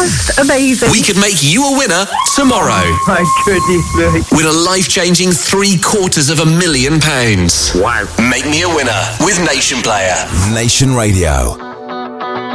just amazing. We could make you a winner tomorrow. Oh my goodness me. With a life-changing £750,000. Wow. Make me a winner with Nation Player. Nation Radio.